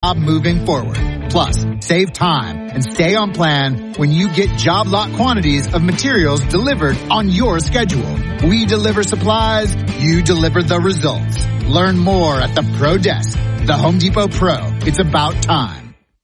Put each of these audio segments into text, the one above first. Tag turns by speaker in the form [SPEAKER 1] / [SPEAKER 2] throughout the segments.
[SPEAKER 1] moving forward. Plus, save time and stay on plan when you get job lot quantities of materials delivered on your schedule. We deliver supplies, you deliver the results. Learn more at the Pro Desk. The Home Depot Pro. It's about time.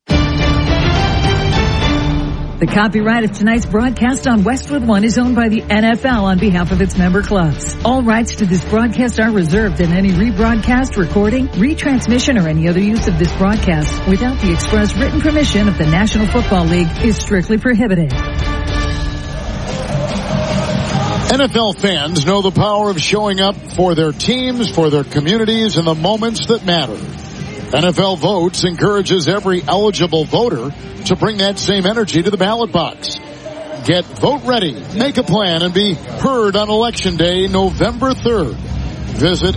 [SPEAKER 2] The copyright of tonight's broadcast on Westwood One is owned by the NFL on behalf of its member clubs. All rights to this broadcast are reserved, and any rebroadcast, recording, retransmission, or any other use of this broadcast without the express written permission of the National Football League is strictly prohibited.
[SPEAKER 3] NFL fans know the power of showing up for their teams, for their communities, in the moments that matter. NFL Votes encourages every eligible voter to bring that same energy to the ballot box. Get vote ready, make a plan, and be heard on Election Day, November 3rd. Visit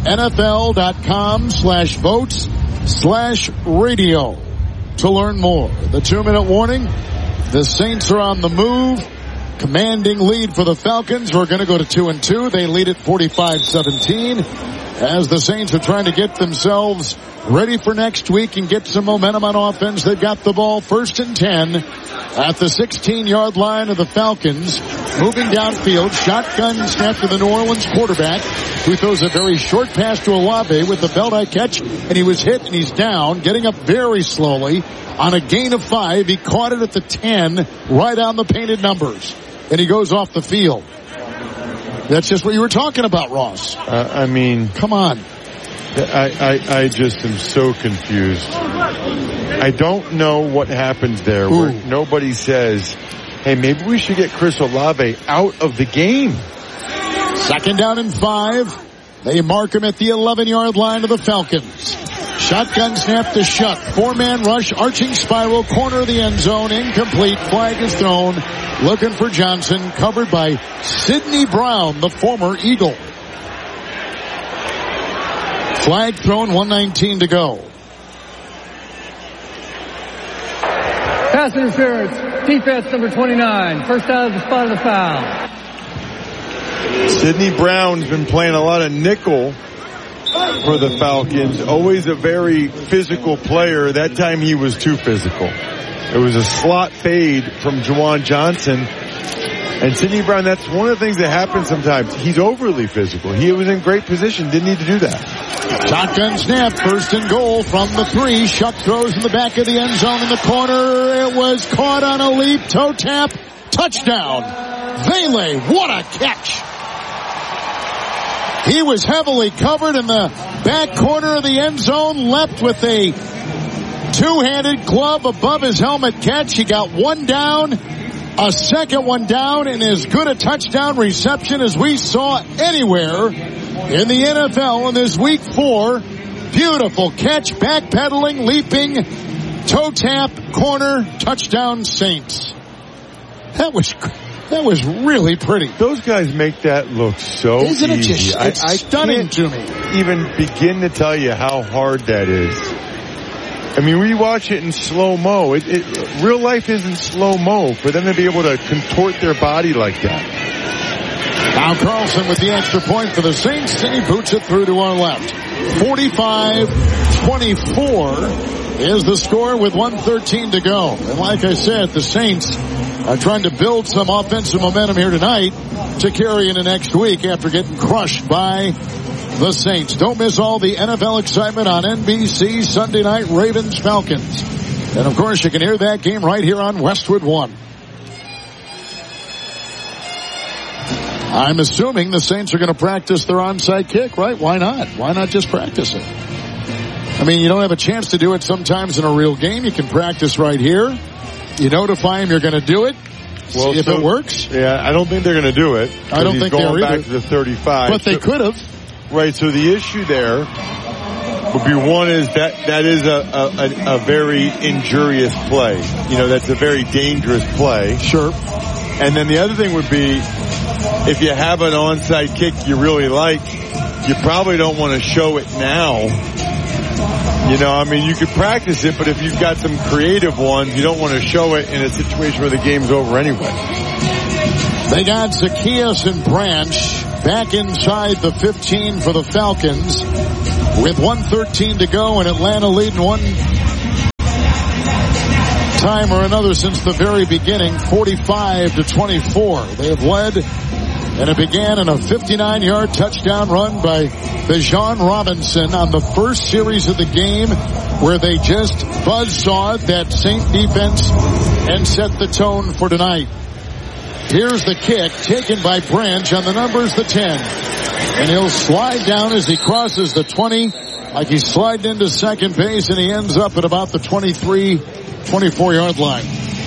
[SPEAKER 3] NFL.com/votes/radio to learn more. The 2-minute warning, the Saints are on the move. Commanding lead for the Falcons. We're going to go to 2-2. They lead at 45-17 as the Saints are trying to get themselves ready for next week and get some momentum on offense. They've got the ball 1st and 10 at the 16-yard line of the Falcons. Moving downfield, shotgun snap to the New Orleans quarterback, who throws a very short pass to Olave with the belt-high catch, and he was hit and he's down, getting up very slowly on a gain of 5. He caught it at the 10, right on the painted numbers, and he goes off the field. That's just what you were talking about, Ross.
[SPEAKER 4] I mean,
[SPEAKER 3] come on.
[SPEAKER 4] I just am so confused. I don't know what happens there where nobody says, hey, maybe we should get Chris Olave out of the game.
[SPEAKER 3] 2nd down and 5. They mark him at the 11-yard line of the Falcons. Shotgun snap to Shuck. 4-man rush, arching spiral, corner of the end zone, incomplete. Flag is thrown. Looking for Johnson, covered by Sidney Brown, the former Eagle. Flag thrown, 1:19 to go.
[SPEAKER 5] Pass interference, defense number 29. First out of the spot of the foul.
[SPEAKER 4] Sidney Brown's been playing a lot of nickel for the Falcons. Always a very physical player. That time he was too physical. It was a slot fade from Juwan Johnson. And Sidney Brown, that's one of the things that happens sometimes. He's overly physical. He was in great position. Didn't need to do that.
[SPEAKER 3] Shotgun snap, 1st and goal from the 3. Shuck throws in the back of the end zone in the corner. It was caught on a leap. Toe tap. Touchdown. Vele, what a catch. He was heavily covered in the back corner of the end zone. Leapt with a two-handed glove above his helmet catch. He got one down. A second one down, and as good a touchdown reception as we saw anywhere in the NFL in this week 4. Beautiful catch, backpedaling, leaping, toe tap, corner, touchdown Saints. That was really pretty.
[SPEAKER 4] Those guys make that look so
[SPEAKER 3] Isn't
[SPEAKER 4] easy.
[SPEAKER 3] It just, it's stunning to me.
[SPEAKER 4] Even begin to tell you how hard that is. I mean, we watch it in slow-mo. Real life isn't slow-mo for them to be able to contort their body like that.
[SPEAKER 3] Now Carlson with the extra point for the Saints, and he boots it through to our left. 45-24 is the score with 1:13 to go. And like I said, the Saints are trying to build some offensive momentum here tonight to carry into next week after getting crushed by the Saints. Don't miss all the NFL excitement on NBC Sunday night, Ravens-Falcons. And of course, you can hear that game right here on Westwood One. I'm assuming the Saints are going to practice their onside kick, right? Why not? Why not just practice it? I mean, you don't have a chance to do it sometimes in a real game. You can practice right here. You notify them you're going to do it.
[SPEAKER 4] Well,
[SPEAKER 3] see if it works.
[SPEAKER 4] Yeah, I don't think they're going to do it.
[SPEAKER 3] I don't think they're
[SPEAKER 4] going back
[SPEAKER 3] either.
[SPEAKER 4] to the 35.
[SPEAKER 3] But they could have.
[SPEAKER 4] Right, so the issue there would be one is that is a very injurious play. You know, that's a very dangerous play.
[SPEAKER 3] Sure.
[SPEAKER 4] And then the other thing would be, if you have an onside kick you really like, you probably don't want to show it now. You know, I mean, you could practice it, but if you've got some creative ones, you don't want to show it in a situation where the game's over anyway.
[SPEAKER 3] They got Zacchaeus and Branch back inside the 15 for the Falcons with 1:13 to go, and Atlanta leading 1 time or another since the very beginning, 45-24. They have led, and it began in a 59-yard touchdown run by Bijan Robinson on the first series of the game, where they just buzzsawed that Saint defense and set the tone for tonight. Here's the kick taken by Branch on the numbers, the 10. And he'll slide down as he crosses the 20, like he's sliding into second base, and he ends up at about the 24-yard line.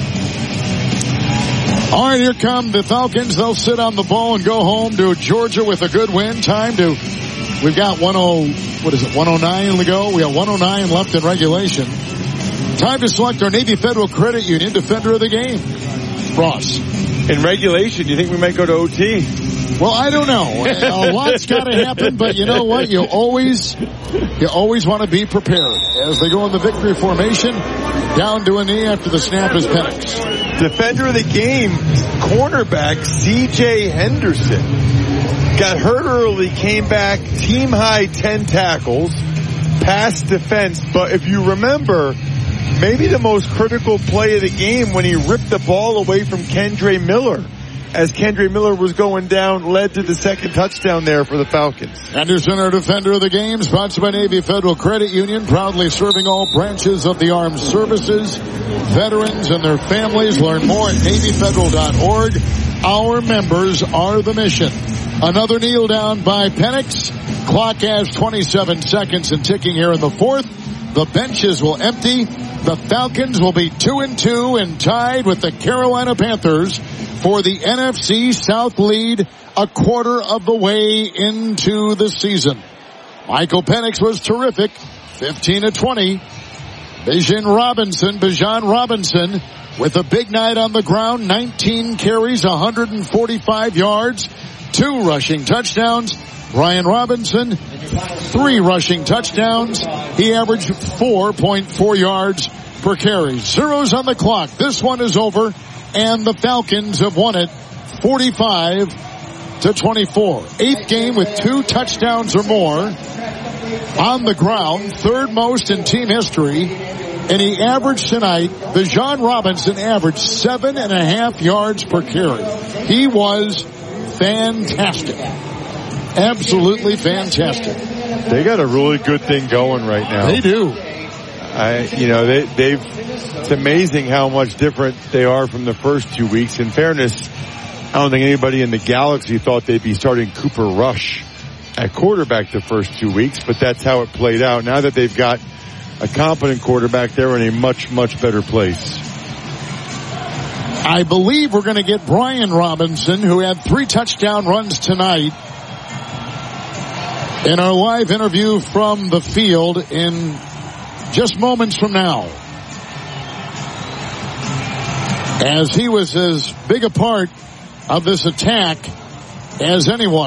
[SPEAKER 3] All right, here come the Falcons. They'll sit on the ball and go home to Georgia with a good win. We've got 109 to go. We have 109 left in regulation. Time to select our Navy Federal Credit Union Defender of the Game. Ross.
[SPEAKER 4] In regulation, you think we might go to OT?
[SPEAKER 3] Well, I don't know. A lot's got to happen, but you know what? You always want to be prepared. As they go in the victory formation, down to a knee after the snap is Penix.
[SPEAKER 4] Defender of the game, cornerback C.J. Henderson. Got hurt early, came back, team high 10 tackles, pass defense. But if you remember, maybe the most critical play of the game when he ripped the ball away from Kendre Miller. As Kendre Miller was going down, led to the second touchdown there for the Falcons.
[SPEAKER 3] Henderson, our Defender of the Game, sponsored by Navy Federal Credit Union, proudly serving all branches of the armed services, veterans and their families. Learn more at NavyFederal.org. Our members are the mission. Another kneel down by Penix. Clock has 27 seconds and ticking here in the fourth. The benches will empty. The Falcons will be 2-2 and tied with the Carolina Panthers for the NFC South lead a quarter of the way into the season. Michael Penix was terrific, 15-20. Bijan Robinson with a big night on the ground, 19 carries, 145 yards, 2 rushing touchdowns. Brian Robinson, 3 rushing touchdowns. He averaged 4.4 yards per carry. Zeros on the clock. This one is over, and the Falcons have won it 45-24. 8th game with 2 touchdowns or more on the ground, 3rd most in team history. And he averaged tonight, Bijan Robinson averaged 7.5 yards per carry. He was fantastic. Absolutely fantastic.
[SPEAKER 4] They got a really good thing going right now.
[SPEAKER 3] They do.
[SPEAKER 4] It's amazing how much different they are from the first 2 weeks. In fairness, I don't think anybody in the galaxy thought they'd be starting Cooper Rush at quarterback the first 2 weeks, but that's how it played out. Now that they've got a competent quarterback, they're in a much, much better place.
[SPEAKER 3] I believe we're going to get Brian Robinson, who had 3 touchdown runs tonight, in our live interview from the field in just moments from now. As he was as big a part of this attack as anyone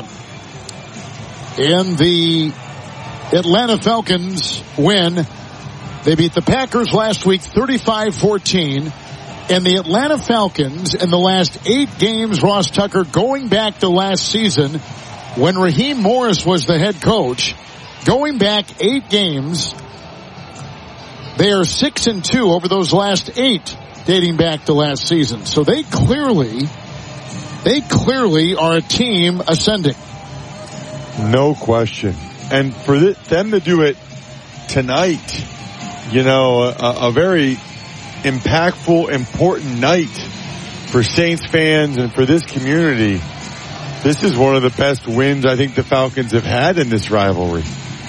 [SPEAKER 3] in the Atlanta Falcons win. They beat the Packers last week 35-14. And the Atlanta Falcons in the last 8 games, Ross Tucker, going back to last season when Raheem Morris was the head coach, going back 8 games, they are 6-2 over those last 8 dating back to last season. So they clearly are a team ascending.
[SPEAKER 4] No question. And for them to do it tonight, a very impactful, important night for Saints fans and for this community. This is one of the best wins I think the Falcons have had in this rivalry.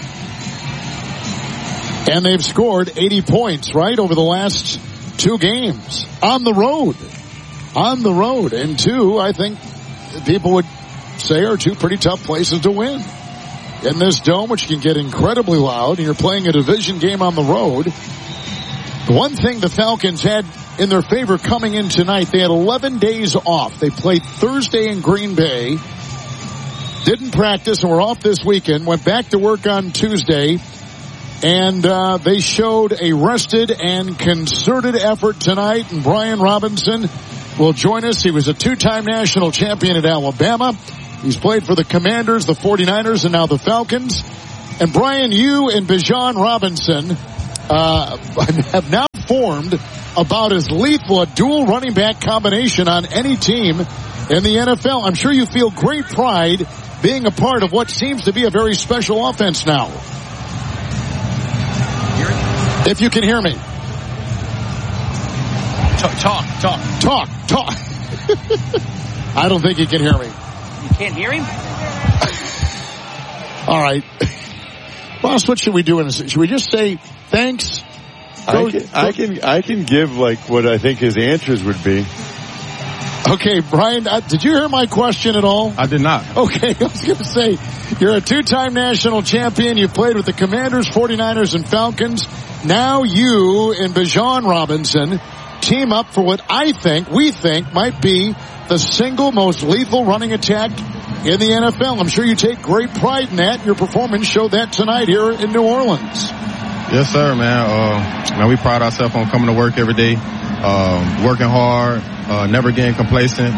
[SPEAKER 3] And they've scored 80 points, right, over the last 2 games. On the road. And 2, I think people would say, are 2 pretty tough places to win. In this dome, which can get incredibly loud, and you're playing a division game on the road. The one thing the Falcons had in their favor coming in tonight, they had 11 days off. They played Thursday in Green Bay, didn't practice, and were off this weekend, went back to work on Tuesday, and they showed a rested and concerted effort tonight, and Brian Robinson will join us. He was a 2-time national champion at Alabama. He's played for the Commanders, the 49ers, and now the Falcons. And Brian, you and Bijan Robinson have now informed about as lethal a dual running back combination on any team in the NFL. I'm sure you feel great pride being a part of what seems to be a very special offense now. If you can hear me. Talk. I don't think he can hear me.
[SPEAKER 6] You can't hear him?
[SPEAKER 3] All right. Boss, what should we do? Should we just say thanks?
[SPEAKER 4] I can give like what I think his answers would be.
[SPEAKER 3] Okay, Brian, did you hear my question at all?
[SPEAKER 7] I did not.
[SPEAKER 3] Okay, I was going to say, you're a two-time national champion. You played with the Commanders, 49ers, and Falcons. Now you and Bijan Robinson team up for what we think might be the single most lethal running attack in the NFL. I'm sure you take great pride in that. Your performance showed that tonight here in New Orleans.
[SPEAKER 7] Yes, sir, man. We pride ourselves on coming to work every day, working hard, never getting complacent,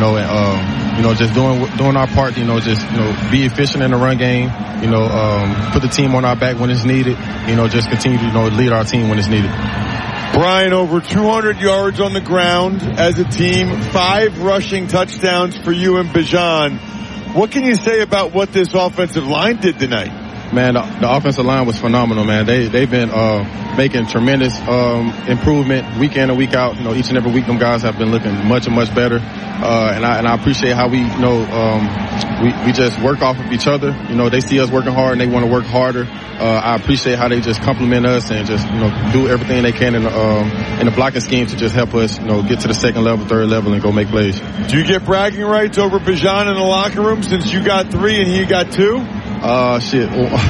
[SPEAKER 7] just doing our part, be efficient in the run game, put the team on our back when it's needed, just continue to, lead our team when it's needed.
[SPEAKER 4] Brian, over 200 yards on the ground as a team, 5 rushing touchdowns for you and Bijan. What can you say about what this offensive line did tonight?
[SPEAKER 7] Man, the offensive line was phenomenal, man. They've been making tremendous improvement week in and week out. Each and every week them guys have been looking much and much better. And I appreciate how we just work off of each other. They see us working hard and they want to work harder. I appreciate how they just compliment us and just do everything they can in the blocking scheme to just help us get to the second level, third level, and go make plays.
[SPEAKER 4] Do you get bragging rights over Bijan in the locker room since you got 3 and he got 2?
[SPEAKER 7] Shit.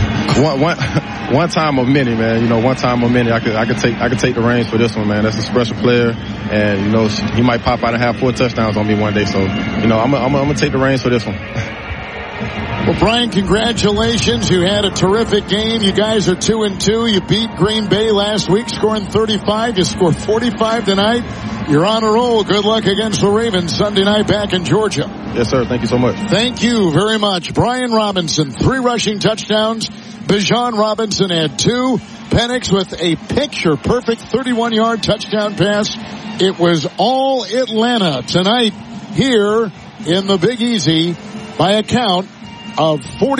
[SPEAKER 7] One time a minute, man. One time a minute. I could take the reins for this one, man. That's a special player, and he might pop out and have 4 touchdowns on me one day. So I'm gonna take the reins for this one.
[SPEAKER 3] Well, Brian, congratulations. You had a terrific game. You guys are 2-2. You beat Green Bay last week, scoring 35. You scored 45 tonight. You're on a roll. Good luck against the Ravens Sunday night back in Georgia.
[SPEAKER 7] Yes, sir. Thank you so much.
[SPEAKER 3] Thank you very much. Brian Robinson, 3 rushing touchdowns. Bijan Robinson had 2. Penix with a picture-perfect 31-yard touchdown pass. It was all Atlanta tonight here in the Big Easy by a count of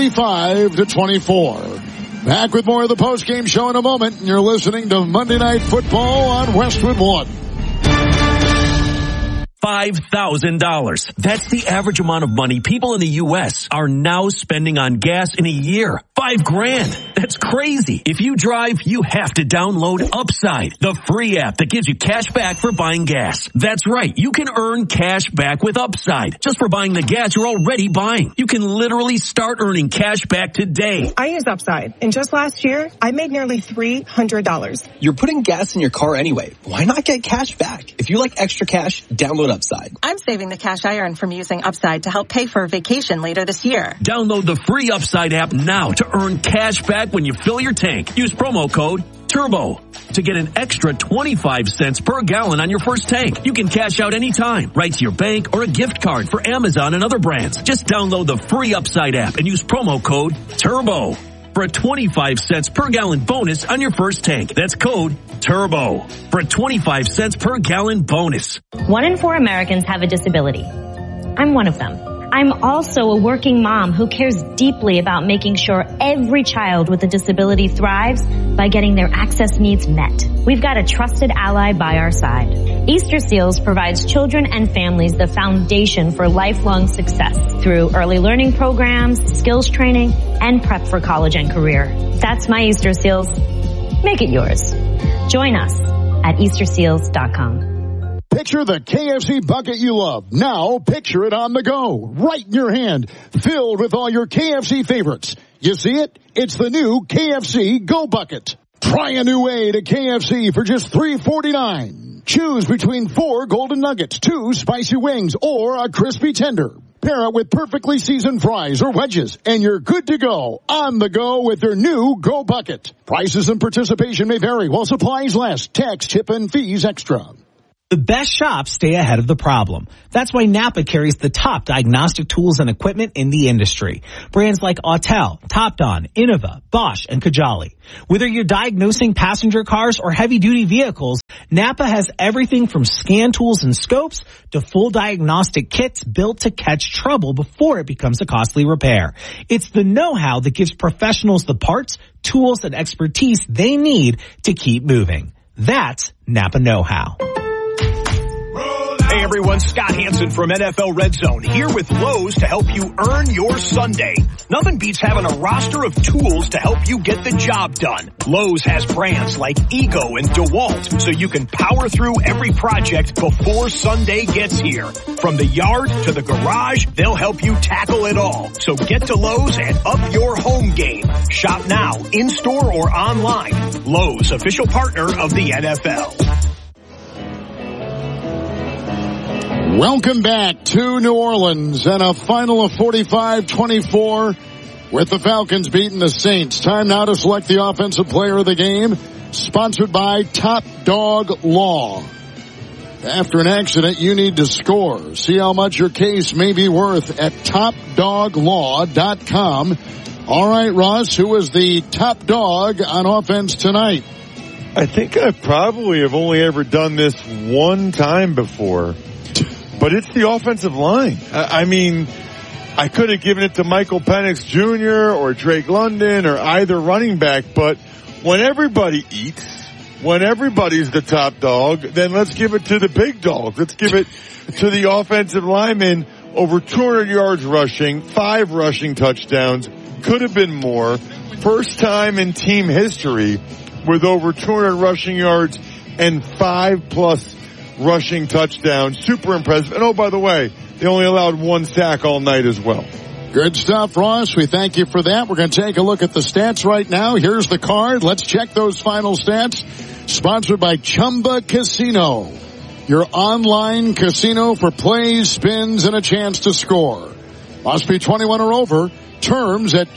[SPEAKER 3] 45-24. Back with more of the post-game show in a moment. You're listening to Monday Night Football on Westwood One.
[SPEAKER 8] $5,000. That's the average amount of money people in the U.S. are now spending on gas in a year. $5,000. That's crazy. If you drive, you have to download Upside, the free app that gives you cash back for buying gas. That's right. You can earn cash back with Upside just for buying the gas you're already buying. You can literally start earning cash back today.
[SPEAKER 9] I use Upside, and just last year, I made nearly $300.
[SPEAKER 10] You're putting gas in your car anyway. Why not get cash back? If you like extra cash, download Upside.
[SPEAKER 9] I'm saving the cash I earn from using Upside to help pay for a vacation later this year.
[SPEAKER 8] Download the free Upside app now to earn cash back when you fill your tank. Use promo code TURBO to get an extra 25 cents per gallon on your first tank. You can cash out anytime, right to your bank or a gift card for Amazon and other brands. Just download the free Upside app and use promo code TURBO for a 25 cents per gallon bonus on your first tank. That's code TURBO for a 25 cents per gallon bonus.
[SPEAKER 11] 1 in 4 Americans have a disability. I'm one of them. I'm also a working mom who cares deeply about making sure every child with a disability thrives by getting their access needs met. We've got a trusted ally by our side. Easter Seals provides children and families the foundation for lifelong success through early learning programs, skills training, and prep for college and career. That's my Easter Seals. Make it yours. Join us at EasterSeals.com.
[SPEAKER 3] Picture the KFC bucket you love. Now picture it on the go, right in your hand, filled with all your KFC favorites. You see it? It's the new KFC Go Bucket. Try a new way to KFC for just $3.49. Choose between 4 golden nuggets, 2 spicy wings, or a crispy tender. Pair it with perfectly seasoned fries or wedges, and you're good to go. On the go with their new Go Bucket. Prices and participation may vary while supplies last. Tax, tip, and fees extra.
[SPEAKER 12] The best shops stay ahead of the problem. That's why Napa carries the top diagnostic tools and equipment in the industry. Brands like Autel, Topdon, Innova, Bosch, and Kajali. Whether you're diagnosing passenger cars or heavy-duty vehicles, Napa has everything from scan tools and scopes to full diagnostic kits built to catch trouble before it becomes a costly repair. It's the know-how that gives professionals the parts, tools, and expertise they need to keep moving. That's Napa know-how.
[SPEAKER 6] Hey everyone, Scott Hansen from NFL Red Zone here with Lowe's to help you earn your Sunday. Nothing beats having a roster of tools to help you get the job done. Lowe's has brands like Ego and DeWalt so you can power through every project before Sunday gets here. From the yard to the garage, they'll help you tackle it all. So get to Lowe's and up your home game. Shop now, in-store or online. Lowe's, official partner of the NFL.
[SPEAKER 3] Welcome back to New Orleans and a final of 45-24 with the Falcons beating the Saints. Time now to select the offensive player of the game, sponsored by Top Dog Law. After an accident, you need to score. See how much your case may be worth at TopDogLaw.com. All right, Ross, who was the top dog on offense tonight?
[SPEAKER 4] I think I probably have only ever done this one time before. But it's the offensive line. I mean, I could have given it to Michael Penix Jr. or Drake London or either running back, but when everybody eats, when everybody's the top dog, then let's give it to the big dog. Let's give it to the offensive lineman. Over 200 yards rushing, 5 rushing touchdowns, could have been more. First time in team history with over 200 rushing yards and 5+ rushing touchdown. Super impressive. And oh, by the way, they only allowed 1 sack all night as well.
[SPEAKER 3] Good stuff, Ross. We thank you for that. We're going to take a look at the stats right now. Here's the card. Let's check those final stats. Sponsored by Chumba Casino, your online casino for plays, spins, and a chance to score. Must be 21 or over. Terms at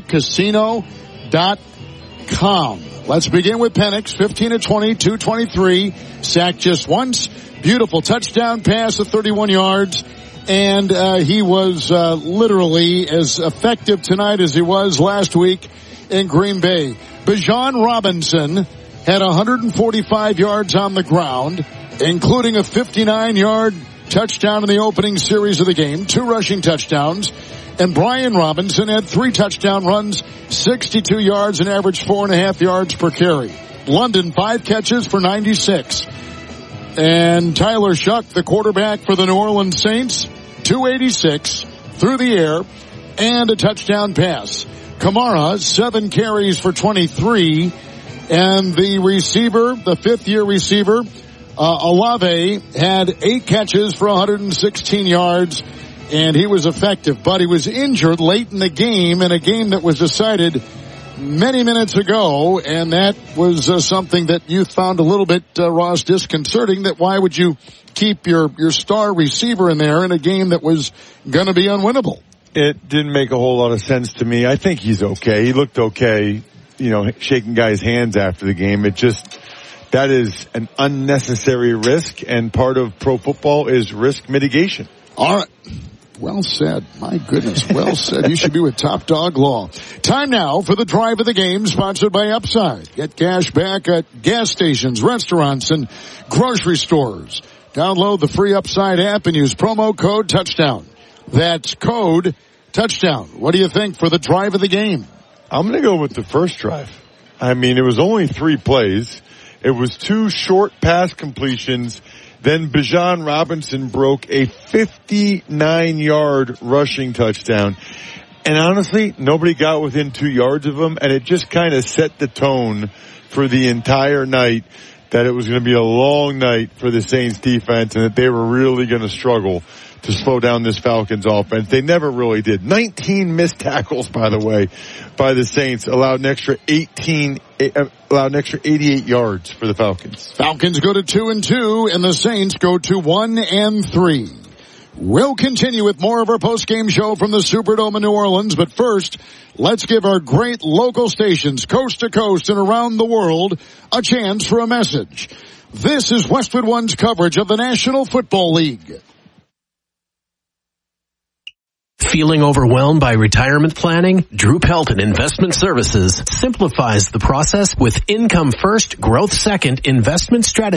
[SPEAKER 3] ChumbaCasino.com. Let's begin with Penix, 15 of 20, 223, sacked just once, beautiful touchdown pass of 31 yards, and he was literally as effective tonight as he was last week in Green Bay. Bijan Robinson had 145 yards on the ground, including a 59-yard touchdown in the opening series of the game, 2 rushing touchdowns. And Brian Robinson had 3 touchdown runs, 62 yards, and averaged 4.5 yards per carry. London, 5 catches for 96. And Tyler Shuck, the quarterback for the New Orleans Saints, 286 through the air and a touchdown pass. Kamara, 7 carries for 23. And the receiver, the 5th-year receiver, Olave, had 8 catches for 116 yards. And he was effective, but he was injured late in the game, in a game that was decided many minutes ago, and that was something that you found a little bit, Ross, disconcerting. That why would you keep your star receiver in there in a game that was going to be unwinnable?
[SPEAKER 4] It didn't make a whole lot of sense to me. I think he's okay. He looked okay, shaking guys' hands after the game. That is an unnecessary risk, and part of pro football is risk mitigation.
[SPEAKER 3] All right. Well said. My goodness. Well said. You should be with Top Dog Law. Time now for the drive of the game, sponsored by Upside. Get cash back at gas stations, restaurants, and grocery stores. Download the free Upside app and use promo code Touchdown. That's code Touchdown. What do you think for the drive of the game?
[SPEAKER 4] I'm going to go with the first drive. I mean, it was only 3 plays. It was 2 short pass completions. Then Bijan Robinson broke a 59-yard rushing touchdown. And honestly, nobody got within 2 yards of him, and it just kind of set the tone for the entire night that it was going to be a long night for the Saints defense and that they were really going to struggle to slow down this Falcons offense. They never really did. 19 missed tackles, by the way, by the Saints, allowed an extra 88 yards for the Falcons.
[SPEAKER 3] Falcons go to 2-2 and the Saints go to 1-3. We'll continue with more of our post-game show from the Superdome in New Orleans, but first, let's give our great local stations coast to coast and around the world a chance for a message. This is Westwood One's coverage of the National Football League.
[SPEAKER 8] Feeling overwhelmed by retirement planning? Drew Pelton Investment Services simplifies the process with income first, growth second investment strategy.